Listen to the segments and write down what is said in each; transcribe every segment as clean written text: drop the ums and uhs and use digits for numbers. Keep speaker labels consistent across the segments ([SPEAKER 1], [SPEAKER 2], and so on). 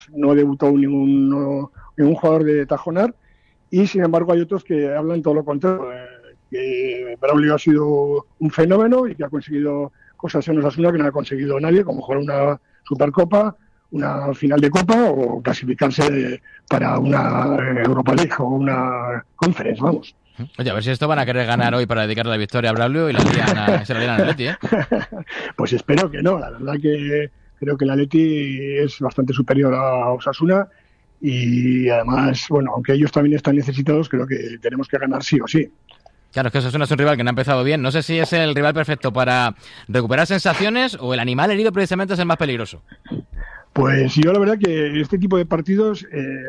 [SPEAKER 1] no debutó ningún jugador de Tajonar, y sin embargo hay otros que hablan todo lo contrario, que Braulio ha sido un fenómeno y que ha conseguido cosas en Osasuna que no ha conseguido nadie, como jugar una Supercopa, una final de Copa o clasificarse para una Europa League o una Conference, vamos.
[SPEAKER 2] Oye, a ver si esto van a querer ganar hoy para dedicarle la victoria a Braulio y se la lían al Atleti, ¿eh?
[SPEAKER 1] Pues espero que no, la verdad que creo que el Atleti es bastante superior a Osasuna y además, bueno, aunque ellos también están necesitados, creo que tenemos que ganar sí o sí.
[SPEAKER 2] Claro, es que Osasuna es un rival que no ha empezado bien. No sé si es el rival perfecto para recuperar sensaciones o el animal herido precisamente es el más peligroso.
[SPEAKER 1] Pues yo la verdad que este tipo de partidos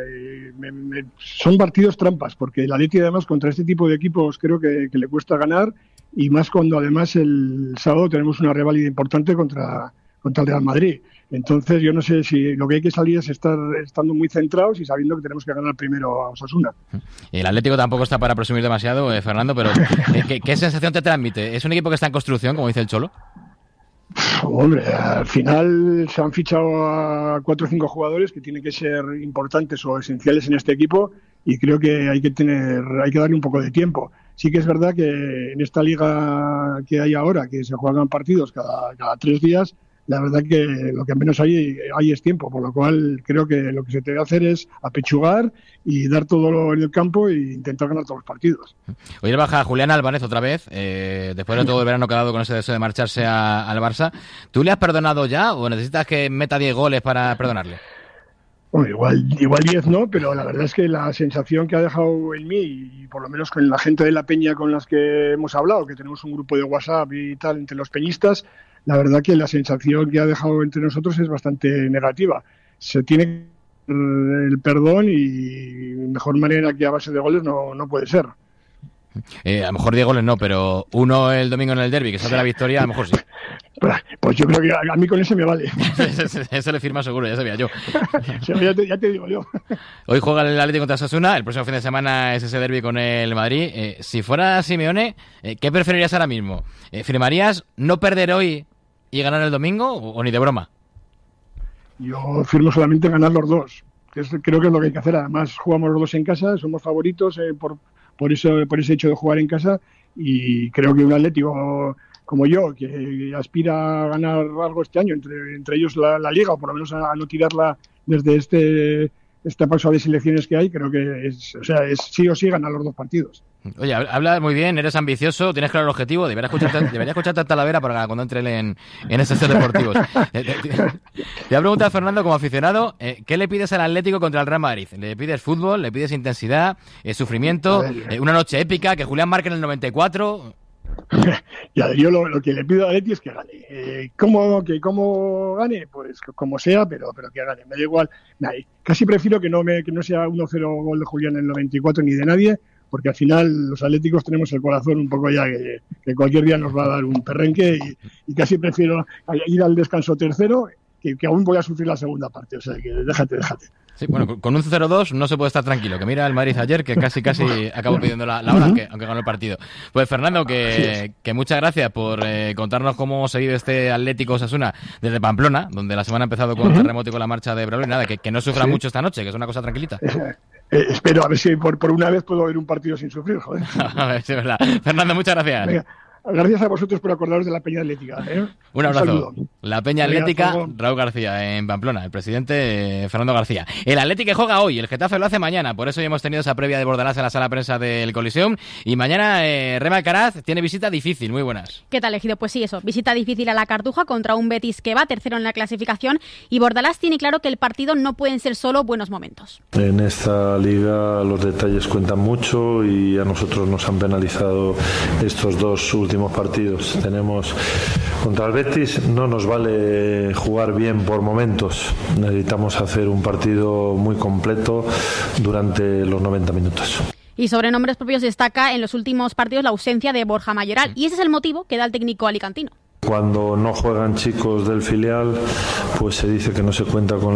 [SPEAKER 1] son partidos trampas, porque el Atleti además contra este tipo de equipos creo que le cuesta ganar, y más cuando además el sábado tenemos una reválida importante contra el Real Madrid. Entonces yo no sé si lo que hay que salir es estar estando muy centrados y sabiendo que tenemos que ganar primero a Osasuna.
[SPEAKER 2] El Atlético tampoco está para presumir demasiado, Fernando, pero ¿qué sensación te transmite? ¿Es un equipo que está en construcción, como dice el Cholo?
[SPEAKER 1] Hombre, al final se han fichado a 4 o 5 jugadores que tienen que ser importantes o esenciales en este equipo, y creo que hay que darle un poco de tiempo. Sí que es verdad que en esta liga que hay ahora, que se juegan partidos cada 3 días, la verdad que lo que menos hay es tiempo, por lo cual creo que lo que se debe hacer es apechugar y dar todo en el campo e intentar ganar todos los partidos.
[SPEAKER 2] Hoy baja Julián Álvarez otra vez, después de todo el verano que ha dado con ese deseo de marcharse al Barça. ¿Tú le has perdonado ya o necesitas que meta 10 goles para perdonarle?
[SPEAKER 1] Bueno, igual 10 no, pero la verdad es que la sensación que ha dejado en mí, y por lo menos con la gente de la Peña con las que hemos hablado, que tenemos un grupo de WhatsApp y tal entre los peñistas, la verdad que la sensación que ha dejado entre nosotros es bastante negativa. Se tiene el perdón y mejor manera que a base de goles no puede ser.
[SPEAKER 2] A lo mejor 10 goles no, pero uno el domingo en el derbi, que salga la victoria, a lo mejor sí.
[SPEAKER 1] Pues yo creo que a mí con ese me vale.
[SPEAKER 2] Eso le firma seguro, ya sabía yo.
[SPEAKER 1] Ya te digo yo.
[SPEAKER 2] Hoy juega el Atlético contra Osasuna, el próximo fin de semana es ese derbi con el Madrid. Si fuera Simeone, ¿qué preferirías ahora mismo? ¿Firmarías no perder hoy y ganar el domingo o ni de broma?
[SPEAKER 1] Yo firmo solamente ganar los dos. Creo que es lo que hay que hacer. Además, jugamos los dos en casa, somos favoritos por ese hecho de jugar en casa, y creo que un Atlético como yo, que aspira a ganar algo este año, entre ellos la Liga, o por lo menos a no tirarla desde esta pausa de selecciones que hay, creo que es sí o sí ganar los dos partidos.
[SPEAKER 2] Oye, hablas muy bien, eres ambicioso, tienes claro el objetivo, debería escucharte a Talavera para cuando entre en esos deportivos. Te voy a preguntar, Fernando, como aficionado, ¿qué le pides al Atlético contra el Real Madrid? ¿Le pides fútbol? ¿Le pides intensidad? ¿Sufrimiento? ¿Una noche épica? ¿Que Julián marque en el 94?
[SPEAKER 1] Ya, yo lo que le pido a Atleti es que gane. ¿Cómo gane? Pues como sea, pero que gane. Me da igual. Casi prefiero que no sea 1-0 gol de Julián en el 94 ni de nadie, porque al final los atléticos tenemos el corazón un poco ya que cualquier día nos va a dar un perrenque, y casi prefiero ir al descanso tercero que aún voy a sufrir la segunda parte. O sea, que déjate.
[SPEAKER 2] Sí, bueno, con un 0-2 no se puede estar tranquilo. Que mira el Madrid ayer, que casi acabó pidiendo la hora, aunque ganó el partido. Pues Fernando, que muchas gracias por contarnos cómo se vive este Atlético Osasuna desde Pamplona, donde la semana ha empezado con terremoto y con la marcha de Braulio. Nada, que no sufra mucho esta noche, que es una cosa tranquilita.
[SPEAKER 1] Espero, a ver si por una vez puedo ver un partido sin sufrir, joder.
[SPEAKER 2] A ver si es verdad. Fernando, muchas gracias.
[SPEAKER 1] Venga. Gracias a vosotros por acordaros de la Peña Atlética.
[SPEAKER 2] Un abrazo. La Peña Atlética, Raúl García en Pamplona, el presidente Fernando García. El Atlético que juega hoy, el Getafe lo hace mañana, por eso ya hemos tenido esa previa de Bordalás en la sala de prensa del Coliseum. Y mañana Rema Alcaraz tiene visita difícil, muy buenas.
[SPEAKER 3] ¿Qué tal, Ejido? Pues sí, eso, visita difícil a la Cartuja contra un Betis que va tercero en la clasificación, y Bordalás tiene claro que el partido no pueden ser solo buenos momentos.
[SPEAKER 4] En esta liga los detalles cuentan mucho y a nosotros nos han penalizado estos dos últimos partidos. Tenemos contra el Betis, no nos vale jugar bien por momentos, necesitamos hacer un partido muy completo durante los 90 minutos.
[SPEAKER 3] Y sobre nombres propios destaca en los últimos partidos la ausencia de Borja Mayoral, y ese es el motivo que da el técnico alicantino.
[SPEAKER 4] Cuando no juegan chicos del filial, pues se dice que no se cuenta con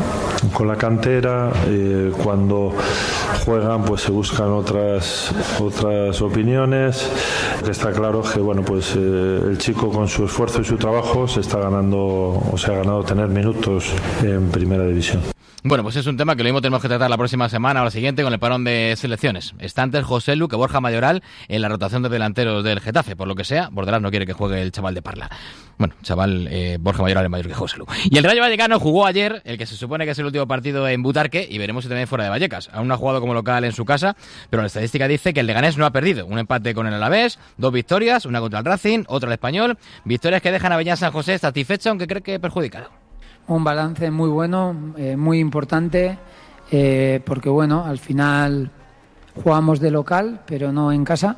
[SPEAKER 4] la cantera. Cuando juegan, pues se buscan otras opiniones. Está claro que el chico con su esfuerzo y su trabajo se ha ganado tener minutos en primera división.
[SPEAKER 2] Bueno, pues es un tema que lo mismo tenemos que tratar la próxima semana o la siguiente con el parón de selecciones. Está antes Joselu que Borja Mayoral en la rotación de delanteros del Getafe. Por lo que sea, Bordalás no quiere que juegue el chaval de Parla. Bueno, chaval, Borja Mayoral es mayor que Joselu. Y el Rayo Vallecano jugó ayer, el que se supone que es el último partido en Butarque, y veremos si también fuera de Vallecas. Aún no ha jugado como local en su casa, pero la estadística dice que el Leganés no ha perdido. Un empate con el Alavés, 2 victorias, una contra el Racing, otra el Español. Victorias que dejan a Beñat San José satisfecho, aunque cree que perjudicado.
[SPEAKER 5] Un balance muy bueno, muy importante, porque bueno, al final jugamos de local, pero no en casa,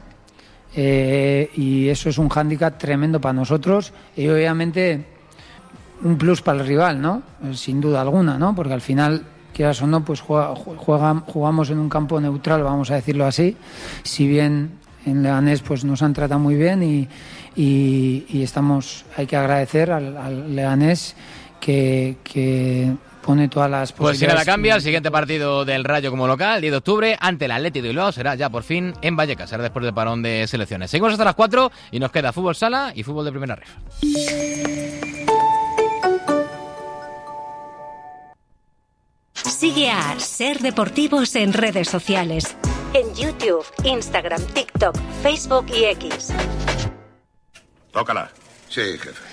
[SPEAKER 5] y eso es un hándicap tremendo para nosotros y obviamente un plus para el rival, ¿no? Sin duda alguna, ¿no? Porque al final, quieras o no, pues jugamos en un campo neutral, vamos a decirlo así, si bien en Leganés pues nos han tratado muy bien y estamos, hay que agradecer al Leganés que pone todas las posibilidades.
[SPEAKER 2] Pues si nada cambia, el siguiente partido del Rayo como local, 10 de octubre, ante el Athletic de Bilbao, será ya por fin en Vallecas, será después del parón de selecciones. Seguimos hasta las 4 y nos queda fútbol sala y fútbol de primera ref.
[SPEAKER 6] Sigue a Ser Deportivos en redes sociales. En YouTube, Instagram, TikTok, Facebook y X.
[SPEAKER 7] Tócala.
[SPEAKER 8] Sí, jefe.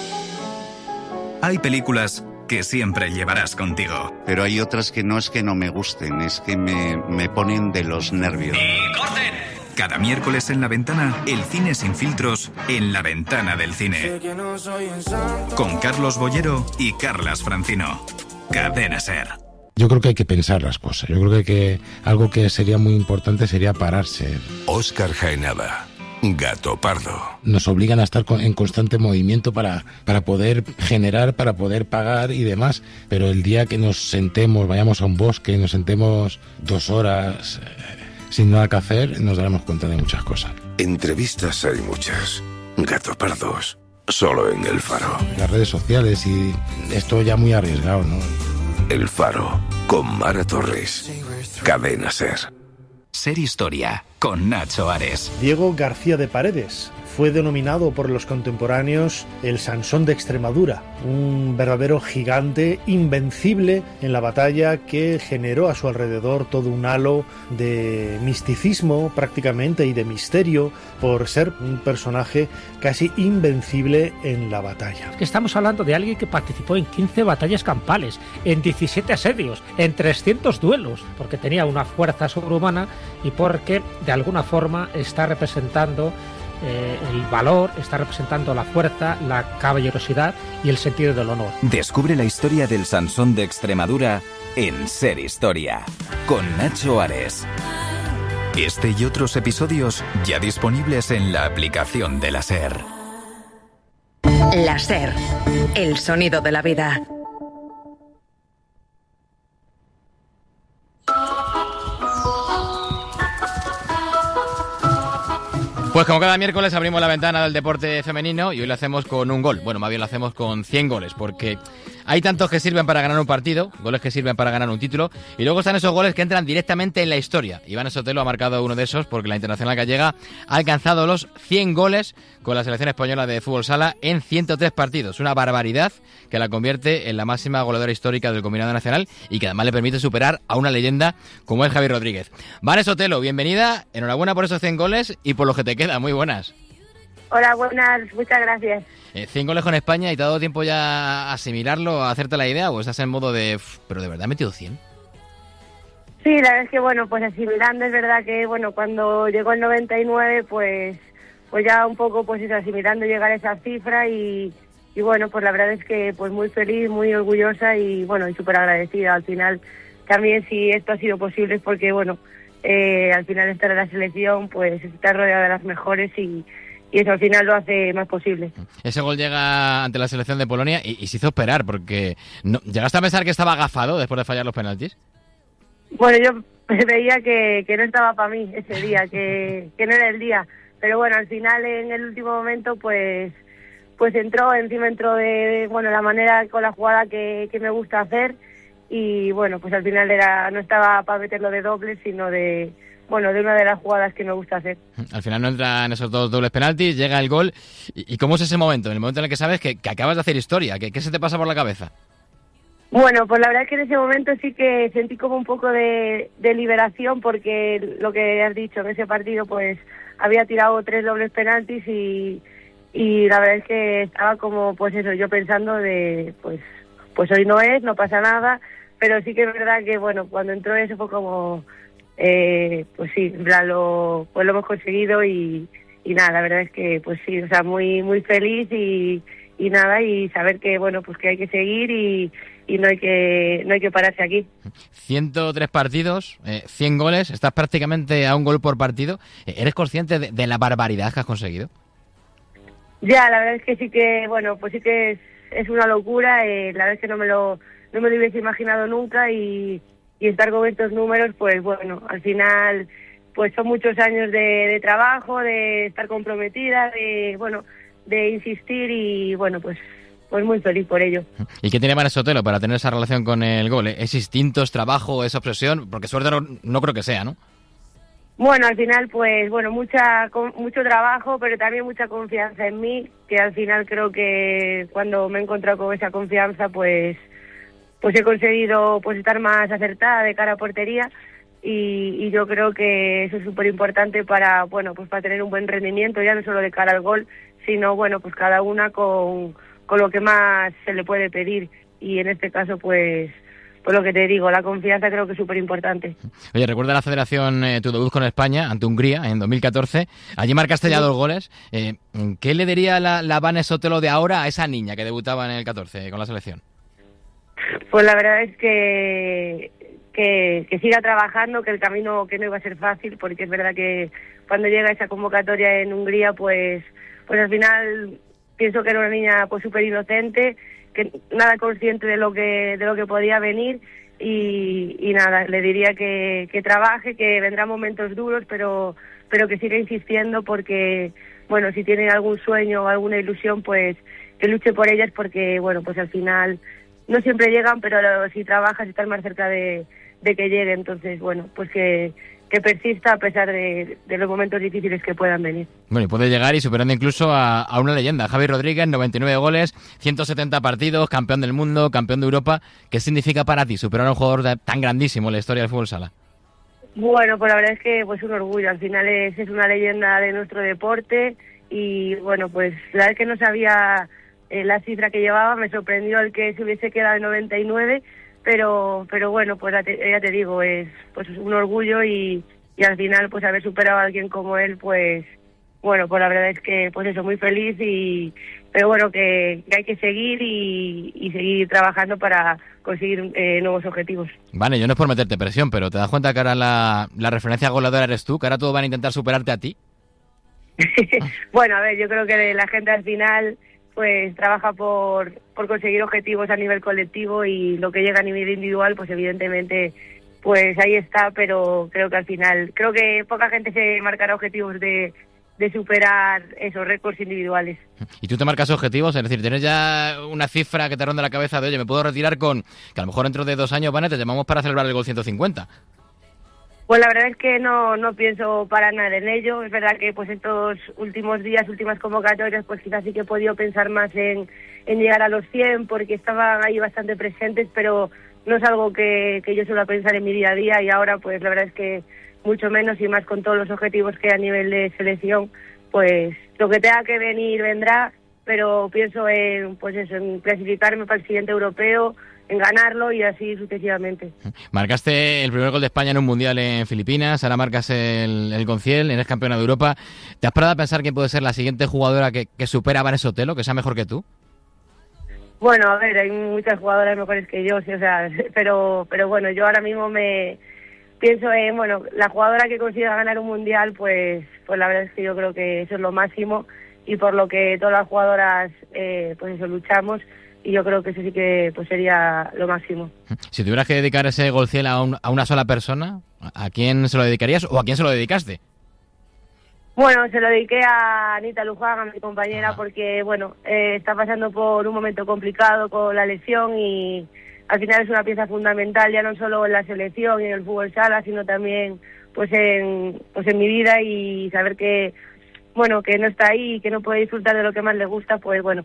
[SPEAKER 9] Hay películas que siempre llevarás contigo.
[SPEAKER 8] Pero hay otras que no es que no me gusten, es que me ponen de los nervios.
[SPEAKER 9] ¡Y corten! Cada miércoles en La Ventana, el cine sin filtros en La Ventana del Cine. Con Carlos Bollero y Carlas Francino. Cadena SER.
[SPEAKER 10] Yo creo que hay que pensar las cosas. Yo creo que algo que sería muy importante sería pararse.
[SPEAKER 7] Óscar Jaenada. Gato Pardo.
[SPEAKER 10] Nos obligan a estar en constante movimiento para poder generar, para poder pagar y demás. Pero el día que nos sentemos, vayamos a un bosque y nos sentemos 2 horas sin nada que hacer, nos daremos cuenta de muchas cosas.
[SPEAKER 7] Entrevistas hay muchas. Gato Pardos. Solo en El Faro.
[SPEAKER 10] Las redes sociales y esto ya muy arriesgado, ¿no?
[SPEAKER 7] El Faro. Con Mara Torres. Cadena SER.
[SPEAKER 9] Ser Historia, con Nacho Ares.
[SPEAKER 11] Diego García de Paredes fue denominado por los contemporáneos el Sansón de Extremadura, un verdadero gigante invencible en la batalla que generó a su alrededor todo un halo de misticismo prácticamente y de misterio por ser un personaje casi invencible en la batalla.
[SPEAKER 12] Estamos hablando de alguien que participó en 15 batallas campales, en 17 asedios, en 300 duelos, porque tenía una fuerza sobrehumana y porque de alguna forma está representando el valor, está representando la fuerza, la caballerosidad y el sentido del honor.
[SPEAKER 9] Descubre la historia del Sansón de Extremadura en Ser Historia, con Nacho Ares. Este y otros episodios ya disponibles en la aplicación de la SER.
[SPEAKER 6] La SER, el sonido de la vida.
[SPEAKER 2] Pues como cada miércoles abrimos la ventana del deporte femenino y hoy lo hacemos con un gol. Bueno, más bien lo hacemos con 100 goles, porque hay tantos que sirven para ganar un partido, goles que sirven para ganar un título, y luego están esos goles que entran directamente en la historia. Iván Sotelo ha marcado uno de esos porque la internacional gallega ha alcanzado los 100 goles con la selección española de fútbol sala en 103 partidos. Una barbaridad que la convierte en la máxima goleadora histórica del combinado nacional y que además le permite superar a una leyenda como es Javi Rodríguez. Vane Sotelo, bienvenida, enhorabuena por esos 100 goles y por lo que te queda. Muy buenas.
[SPEAKER 13] Hola, buenas, muchas gracias.
[SPEAKER 2] 100 goles con España, ¿y te ha dado tiempo ya a asimilarlo, a hacerte la idea, o estás en modo de, pero de verdad he metido 100?
[SPEAKER 13] Sí, la verdad es que bueno, pues asimilando, es verdad que bueno, cuando llegó el 99, pues ya un poco pues eso, asimilando llegar a esa cifra y bueno, pues la verdad es que pues muy feliz, muy orgullosa y bueno, y súper agradecida. Al final también si esto ha sido posible es porque bueno, al final estar en la selección, pues estar rodeado de las mejores y eso al final lo hace más posible.
[SPEAKER 2] Ese gol llega ante la selección de Polonia y se hizo esperar, porque no, ¿llegaste a pensar que estaba agafado después de fallar los penaltis?
[SPEAKER 13] Bueno, yo veía que no estaba para mí ese día, que no era el día, pero bueno, al final en el último momento pues entró de bueno, la manera con la jugada que me gusta hacer. Y bueno, pues al final no estaba para meterlo de doble, sino de una de las jugadas que me gusta hacer.
[SPEAKER 2] Al final no entran esos 2 dobles penaltis, llega el gol. ¿Y cómo es ese momento? En el momento en el que sabes que acabas de hacer historia, ¿qué se te pasa por la cabeza?
[SPEAKER 13] Bueno, pues la verdad es que en ese momento sí que sentí como un poco de liberación, porque lo que has dicho, en ese partido pues había tirado 3 dobles penaltis y la verdad es que estaba como, pues eso, yo pensando de, pues hoy no pasa nada, pero sí que es verdad que, bueno, cuando entró eso fue como, pues sí, en plan lo hemos conseguido y nada, la verdad es que, pues sí, o sea, muy muy feliz y nada, y saber que, bueno, pues que hay que seguir y no hay que pararse aquí.
[SPEAKER 2] 103 partidos, 100 goles, estás prácticamente a un gol por partido. ¿Eres consciente de la barbaridad que has conseguido?
[SPEAKER 13] Ya, la verdad es que sí que, bueno, pues sí que es una locura. La verdad es que no me lo hubiese imaginado nunca y estar con estos números, pues bueno, al final pues son muchos años de trabajo, de estar comprometida, de insistir y bueno, pues muy feliz por ello.
[SPEAKER 2] ¿Y qué tiene Vanessa Sotelo para tener esa relación con el gol? ¿Es instinto, es trabajo, es obsesión? Porque suerte no creo que sea, ¿no?
[SPEAKER 13] Bueno, al final, pues bueno, mucho trabajo, pero también mucha confianza en mí, que al final creo que cuando me he encontrado con esa confianza, pues he conseguido pues estar más acertada de cara a portería y yo creo que eso es súper importante para, bueno, pues para tener un buen rendimiento, ya no solo de cara al gol, sino bueno, pues cada una con lo que más se le puede pedir y en este caso pues lo que te digo, la confianza creo que es súper importante.
[SPEAKER 2] Oye, recuerda la Federación tu debut con España ante Hungría en 2014. Allí marcaste ya 2 goles. ¿Qué le diría la Vanessa Sotelo de ahora a esa niña que debutaba en el 14 con la selección?
[SPEAKER 13] Pues la verdad es que siga trabajando, que el camino que no iba a ser fácil, porque es verdad que cuando llega esa convocatoria en Hungría, pues al final pienso que era una niña pues súper inocente, que nada consciente de lo que podía venir y nada, le diría que trabaje, que vendrán momentos duros, pero que siga insistiendo porque, bueno, si tiene algún sueño o alguna ilusión, pues que luche por ellas porque, bueno, pues al final no siempre llegan, pero si trabajas estás más cerca de que llegue, entonces, bueno, pues que persista a pesar de los momentos difíciles que puedan venir.
[SPEAKER 2] Bueno, y puede llegar y superando incluso a una leyenda. Javi Rodríguez, 99 goles, 170 partidos, campeón del mundo, campeón de Europa. ¿Qué significa para ti superar a un jugador tan grandísimo en la historia del fútbol sala?
[SPEAKER 13] Bueno, pues la verdad es que pues un orgullo. Al final es una leyenda de nuestro deporte y, bueno, pues la verdad es que no sabía la cifra que llevaba. Me sorprendió el que se hubiese quedado en 99, pero bueno, pues ya te digo, es pues un orgullo y al final pues haber superado a alguien como él, pues bueno, pues la verdad es que pues eso, muy feliz pero bueno, que hay que seguir y seguir trabajando para conseguir nuevos objetivos.
[SPEAKER 2] Vale, yo no es por meterte presión, pero ¿te das cuenta que ahora la referencia goleadora eres tú? ¿Que ahora todos van a intentar superarte a ti?
[SPEAKER 13] Bueno, a ver, yo creo que la gente al final pues trabaja por conseguir objetivos a nivel colectivo y lo que llega a nivel individual, pues evidentemente pues ahí está, pero creo que al final, creo que poca gente se marcará objetivos de superar esos récords individuales.
[SPEAKER 2] ¿Y tú te marcas objetivos? Es decir, ¿tienes ya una cifra que te ronda la cabeza de, oye, me puedo retirar con, que a lo mejor dentro de 2 años, Vane, te llamamos para celebrar el gol 150?
[SPEAKER 13] Pues la verdad es que no pienso para nada en ello. Es verdad que pues estos últimos días, últimas convocatorias, pues quizás sí que he podido pensar más en llegar a los 100 porque estaban ahí bastante presentes, pero no es algo que yo suelo pensar en mi día a día y ahora pues la verdad es que mucho menos y más con todos los objetivos que hay a nivel de selección, pues lo que tenga que venir vendrá, pero pienso en pues eso, en clasificarme para el siguiente europeo, en ganarlo y así sucesivamente.
[SPEAKER 2] Marcaste el primer gol de España en un mundial en Filipinas, ahora marcas el Conciel, eres campeona de Europa. ¿Te has parado a pensar quién puede ser la siguiente jugadora que supera a Vanessa Sotelo, que sea mejor que tú?
[SPEAKER 13] Bueno, a ver, hay muchas jugadoras mejores que yo, sí, o sea, pero bueno, yo ahora mismo me pienso en, bueno, la jugadora que consiga ganar un mundial, pues la verdad es que yo creo que eso es lo máximo y por lo que todas las jugadoras pues eso luchamos. Y yo creo que eso sí que pues sería lo máximo.
[SPEAKER 2] Si tuvieras que dedicar ese Golciel a una sola persona, ¿a quién se lo dedicarías o a quién se lo dedicaste?
[SPEAKER 13] Bueno, se lo dediqué a Anita Luján, a mi compañera, porque bueno, está pasando por un momento complicado con la lesión y al final es una pieza fundamental, ya no solo en la selección y en el fútbol sala, sino también pues en mi vida y saber que bueno, que no está ahí y que no puede disfrutar de lo que más le gusta, pues bueno,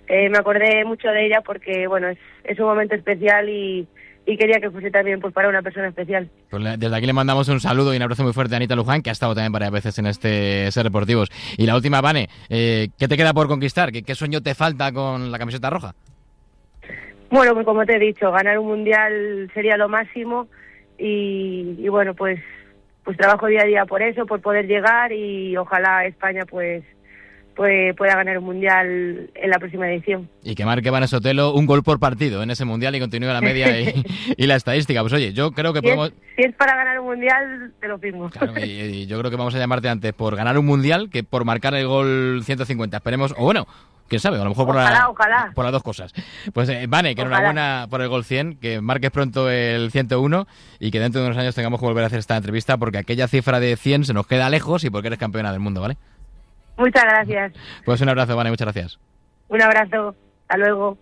[SPEAKER 13] me acordé mucho de ella porque, bueno, es un momento especial y quería que fuese también pues para una persona especial.
[SPEAKER 2] Pues desde aquí le mandamos un saludo y un abrazo muy fuerte a Anita Luján, que ha estado también varias veces en este Ser Deportivos. Y la última, Vane, ¿qué te queda por conquistar? ¿Qué sueño te falta con la camiseta roja?
[SPEAKER 13] Bueno, pues como te he dicho, ganar un mundial sería lo máximo y bueno, pues trabajo día a día por eso, por poder llegar y ojalá España pues pueda ganar un mundial en la próxima edición.
[SPEAKER 2] Y que marque Vane Sotelo un gol por partido en ese mundial y continúe la media y la estadística. Pues oye, yo creo que podemos...
[SPEAKER 13] Si es para ganar un mundial, te lo firmo.
[SPEAKER 2] Claro, y yo creo que vamos a llamarte antes por ganar un mundial que por marcar el gol 150. Esperemos, o bueno, quién sabe, a lo mejor
[SPEAKER 13] ojalá.
[SPEAKER 2] Por las dos cosas. Pues Vane, que enhorabuena por el gol 100, que marques pronto el 101 y que dentro de unos años tengamos que volver a hacer esta entrevista porque aquella cifra de 100 se nos queda lejos y porque eres campeona del mundo, ¿vale?
[SPEAKER 13] Muchas gracias.
[SPEAKER 2] Pues un abrazo, Vane, muchas gracias.
[SPEAKER 13] Un abrazo. Hasta luego.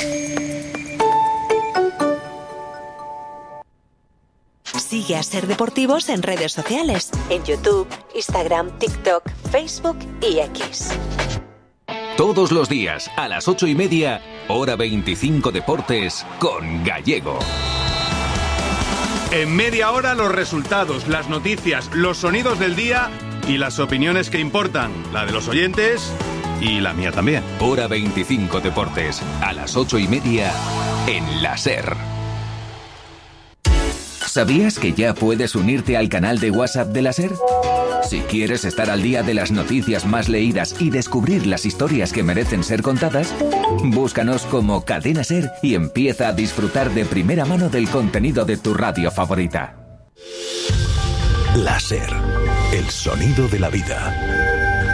[SPEAKER 6] Sigue a Ser Deportivos en redes sociales, en YouTube, Instagram, TikTok, Facebook y X.
[SPEAKER 9] Todos los días, a las 8:30, hora 25 Deportes, con Gallego.
[SPEAKER 14] En media hora los resultados, las noticias, los sonidos del día y las opiniones que importan, la de los oyentes y la mía también.
[SPEAKER 9] Hora 25 Deportes, a las 8:30, en la SER. ¿Sabías que ya puedes unirte al canal de WhatsApp de la SER? Si quieres estar al día de las noticias más leídas y descubrir las historias que merecen ser contadas, búscanos como Cadena SER y empieza a disfrutar de primera mano del contenido de tu radio favorita.
[SPEAKER 15] La SER, el sonido de la vida.